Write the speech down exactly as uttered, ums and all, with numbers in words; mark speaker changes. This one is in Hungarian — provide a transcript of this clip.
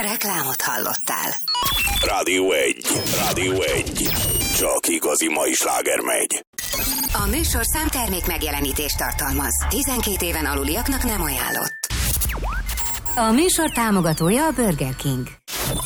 Speaker 1: Reklámot hallottál.
Speaker 2: Rádió egy. Rádió egy. Csak igazi mai sláger megy.
Speaker 1: A műsor számtermék megjelenítést tartalmaz. tizenkét éven aluliaknak nem ajánlott. A műsor támogatója a Burger King.